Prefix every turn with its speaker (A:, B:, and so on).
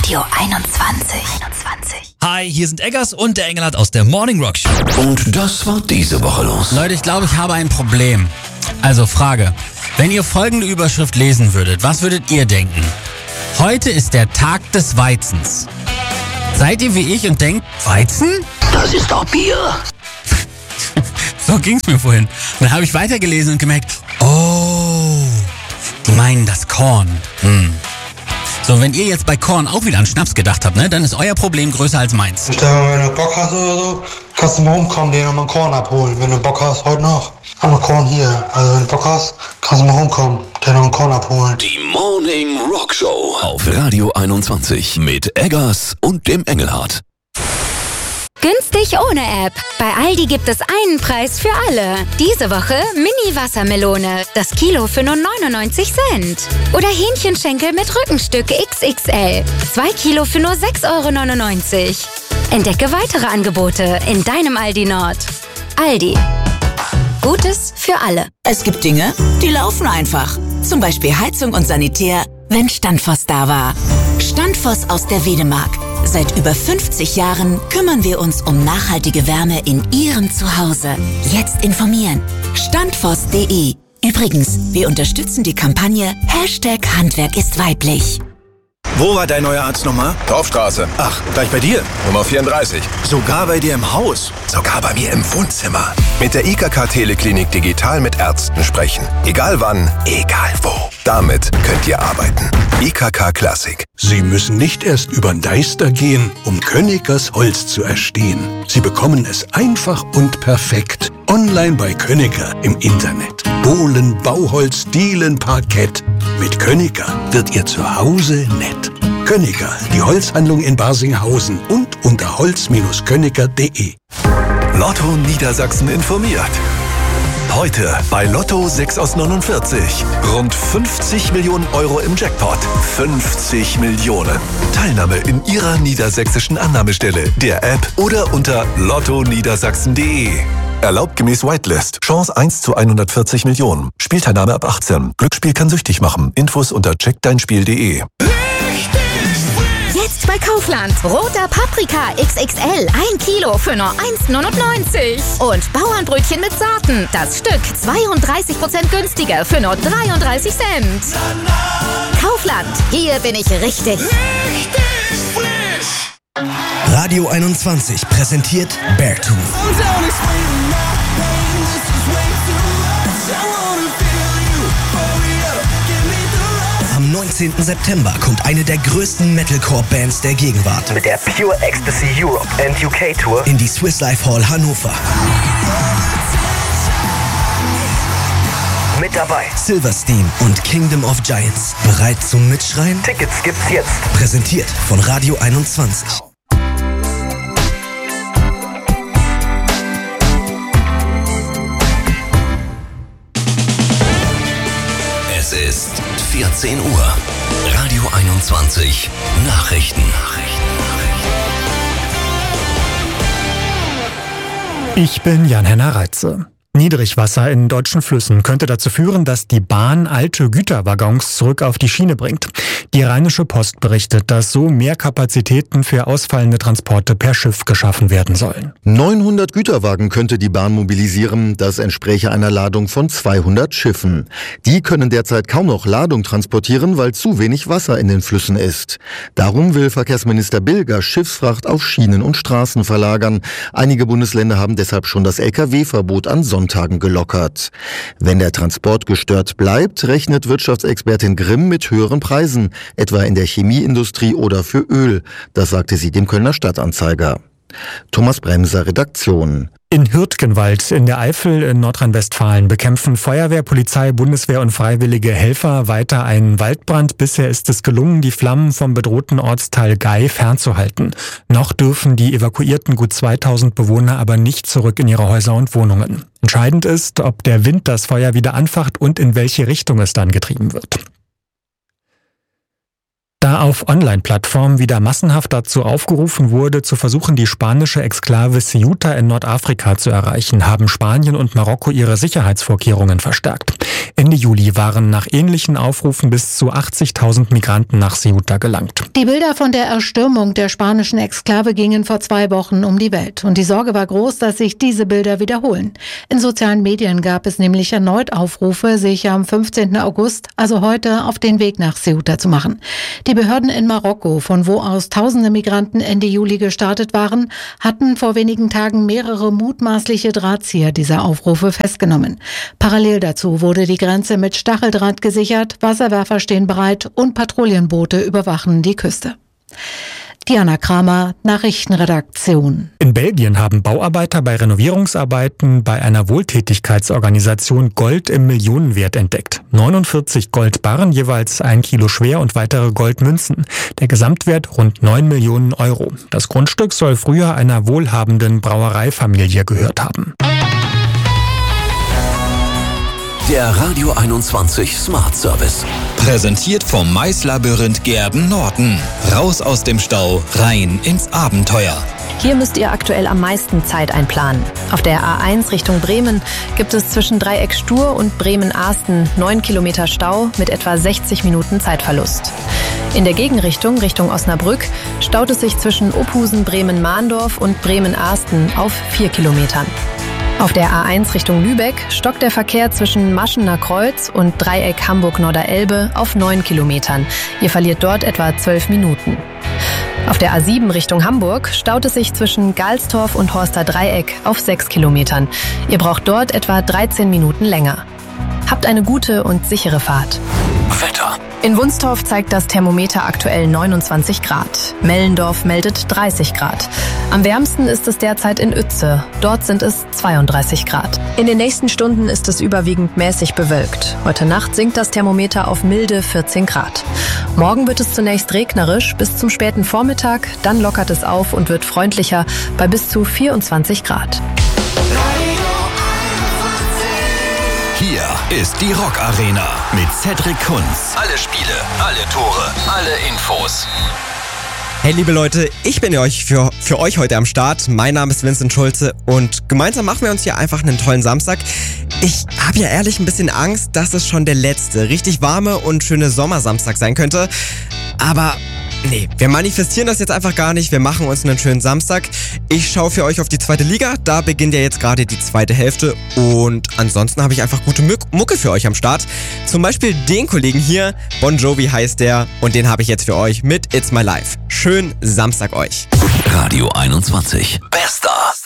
A: Radio 21.
B: Hi, hier sind Eggers und der Engelhardt aus der Morning Rock Show.
C: Und das war diese Woche los.
D: Leute, ich glaube, ich habe ein Problem. Also Frage, wenn ihr folgende Überschrift lesen würdet, was würdet ihr denken? Heute ist der Tag des Weizens. Seid ihr wie ich und denkt, Weizen?
C: Das ist doch Bier.
D: So ging's mir vorhin. Und dann habe ich weitergelesen und gemerkt, oh, die meinen das Korn. So, wenn ihr jetzt bei Korn auch wieder an Schnaps gedacht habt, ne, dann ist euer Problem größer als meins.
E: Wenn du Bock hast oder so, kannst du mal rumkommen, dir nochmal Korn abholen. Wenn du Bock hast, heute noch. Haben wir Korn hier. Also wenn du Bock hast, kannst du mal rumkommen, dir noch einen Korn abholen.
C: Die Morning Rock Show auf Radio 21 mit Eggers und dem Engelhardt.
A: Günstig ohne App. Bei Aldi gibt es einen Preis für alle. Diese Woche Mini-Wassermelone. Das Kilo für nur 99 Cent. Oder Hähnchenschenkel mit Rückenstück XXL. 2 Kilo für nur 6,99 €. Entdecke weitere Angebote in deinem Aldi Nord. Aldi. Gutes für alle.
F: Es gibt Dinge, die laufen einfach. Zum Beispiel Heizung und Sanitär, wenn Standfoss da war. Standfoss aus der Wedemark. Seit über 50 Jahren kümmern wir uns um nachhaltige Wärme in Ihrem Zuhause. Jetzt informieren. Standfoss.de. Übrigens, wir unterstützen die Kampagne #Handwerk ist weiblich.
G: Wo war dein neuer Arzt nochmal?
H: Dorfstraße.
G: Ach, gleich bei dir.
H: Nummer 34.
G: Sogar bei dir im Haus.
H: Sogar bei mir im Wohnzimmer. Mit der IKK Teleklinik digital mit Ärzten sprechen. Egal wann, egal wo. Damit könnt ihr arbeiten. IKK Klassik.
I: Sie müssen nicht erst über Deister gehen, um Königgers Holz zu erstehen. Sie bekommen es einfach und perfekt. Online bei Königer im Internet. Bohlen, Bauholz, Dielen, Parkett. Mit Königer wird Ihr Zuhause nett. Königer, die Holzhandlung in Barsinghausen und unter holz-königer.de.
H: Lotto Niedersachsen informiert. Heute bei Lotto 6 aus 49. Rund 50 Millionen € im Jackpot. 50 Millionen. Teilnahme in Ihrer niedersächsischen Annahmestelle, der App oder unter lottoniedersachsen.de. Erlaubt gemäß Whitelist. Chance 1 zu 140 Millionen. Spielteilnahme ab 18. Glücksspiel kann süchtig machen. Infos unter checkdeinspiel.de.
A: Jetzt bei Kaufland. Roter Paprika XXL. 1 Kilo für nur 1,99 €. Und Bauernbrötchen mit Sorten. Das Stück 32% günstiger für nur 33 Cent. Kaufland. Hier bin ich richtig.
J: Radio 21 präsentiert Beartooth. Am 19. September kommt eine der größten Metalcore-Bands der Gegenwart
K: mit der Pure Ecstasy Europe and UK Tour
J: in die Swiss Life Hall Hannover.
K: Mit dabei
J: Silverstein und Kingdom of Giants. Bereit zum Mitschreien?
K: Tickets gibt's jetzt.
J: Präsentiert von Radio 21.
C: Es ist 14 Uhr. Radio 21 Nachrichten.
L: Ich bin Jan-Henner Reitze. Niedrigwasser in deutschen Flüssen könnte dazu führen, dass die Bahn alte Güterwaggons zurück auf die Schiene bringt. Die Rheinische Post berichtet, dass so mehr Kapazitäten für ausfallende Transporte per Schiff geschaffen werden sollen.
M: 900 Güterwagen könnte die Bahn mobilisieren. Das entspräche einer Ladung von 200 Schiffen. Die können derzeit kaum noch Ladung transportieren, weil zu wenig Wasser in den Flüssen ist. Darum will Verkehrsminister Bilger Schiffsfracht auf Schienen und Straßen verlagern. Einige Bundesländer haben deshalb schon das Lkw-Verbot an Sonntagen gelockert. Wenn der Transport gestört bleibt, rechnet Wirtschaftsexpertin Grimm mit höheren Preisen, etwa in der Chemieindustrie oder für Öl. Das sagte sie dem Kölner Stadtanzeiger. Thomas Bremser, Redaktion.
L: In Hürtgenwald in der Eifel in Nordrhein-Westfalen bekämpfen Feuerwehr, Polizei, Bundeswehr und freiwillige Helfer weiter einen Waldbrand. Bisher ist es gelungen, die Flammen vom bedrohten Ortsteil Gei fernzuhalten. Noch dürfen die evakuierten gut 2000 Bewohner aber nicht zurück in ihre Häuser und Wohnungen. Entscheidend ist, ob der Wind das Feuer wieder anfacht und in welche Richtung es dann getrieben wird. Da auf Online-Plattformen wieder massenhaft dazu aufgerufen wurde, zu versuchen, die spanische Exklave Ceuta in Nordafrika zu erreichen, haben Spanien und Marokko ihre Sicherheitsvorkehrungen verstärkt. Ende Juli waren nach ähnlichen Aufrufen bis zu 80.000 Migranten nach Ceuta gelangt.
N: Die Bilder von der Erstürmung der spanischen Exklave gingen vor 2 Wochen um die Welt. Und die Sorge war groß, dass sich diese Bilder wiederholen. In sozialen Medien gab es nämlich erneut Aufrufe, sich am 15. August, also heute, auf den Weg nach Ceuta zu machen. Die Behörden in Marokko, von wo aus tausende Migranten Ende Juli gestartet waren, hatten vor wenigen Tagen mehrere mutmaßliche Drahtzieher dieser Aufrufe festgenommen. Parallel dazu wurde die Grenze mit Stacheldraht gesichert, Wasserwerfer stehen bereit und Patrouillenboote überwachen die Küste. Diana Kramer, Nachrichtenredaktion.
L: In Belgien haben Bauarbeiter bei Renovierungsarbeiten bei einer Wohltätigkeitsorganisation Gold im Millionenwert entdeckt. 49 Goldbarren, jeweils 1 Kilo schwer und weitere Goldmünzen. Der Gesamtwert rund 9 Millionen Euro. Das Grundstück soll früher einer wohlhabenden Brauereifamilie gehört haben.
C: Der Radio 21 Smart Service.
O: Präsentiert vom Maislabyrinth Gerden-Norden. Raus aus dem Stau, rein ins Abenteuer.
P: Hier müsst ihr aktuell am meisten Zeit einplanen. Auf der A1 Richtung Bremen gibt es zwischen Dreieck Stur und Bremen-Ahsten 9 Kilometer Stau mit etwa 60 Minuten Zeitverlust. In der Gegenrichtung, Richtung Osnabrück, staut es sich zwischen Ophusen, Bremen-Mahndorf und Bremen-Ahsten auf 4 Kilometern. Auf der A1 Richtung Lübeck stockt der Verkehr zwischen Maschener Kreuz und Dreieck Hamburg-Norderelbe auf 9 Kilometern. Ihr verliert dort etwa 12 Minuten. Auf der A7 Richtung Hamburg staut es sich zwischen Galstorf und Horster Dreieck auf 6 Kilometern. Ihr braucht dort etwa 13 Minuten länger. Habt eine gute und sichere Fahrt.
C: Wetter.
P: In Wunstorf zeigt das Thermometer aktuell 29 Grad. Mellendorf meldet 30 Grad. Am wärmsten ist es derzeit in Uetze. Dort sind es 32 Grad. In den nächsten Stunden ist es überwiegend mäßig bewölkt. Heute Nacht sinkt das Thermometer auf milde 14 Grad. Morgen wird es zunächst regnerisch bis zum späten Vormittag. Dann lockert es auf und wird freundlicher bei bis zu 24 Grad.
O: Hier ist die Rock Arena mit Cedric Kunz. Alle Spiele, alle Tore, alle Infos.
Q: Hey liebe Leute, ich bin für euch heute am Start. Mein Name ist Vincent Schulze und gemeinsam machen wir uns hier einfach einen tollen Samstag. Ich habe ja ehrlich ein bisschen Angst, dass es schon der letzte, richtig warme und schöne Sommersamstag sein könnte. Aber nee, wir manifestieren das jetzt einfach gar nicht. Wir machen uns einen schönen Samstag. Ich schaue für euch auf die 2. Liga. Da beginnt ja jetzt gerade die 2. Hälfte. Und ansonsten habe ich einfach gute Mucke für euch am Start. Zum Beispiel den Kollegen hier. Bon Jovi heißt der. Und den habe ich jetzt für euch mit It's My Life. Schönen Samstag euch.
C: Radio 21. Bester.